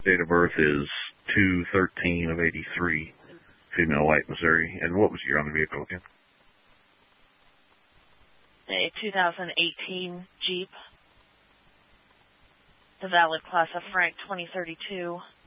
date of birth is 2/13 of 83, female, white, Missouri. And what was the year on the vehicle again? A 2018 Jeep. The valid class of Frank 2032.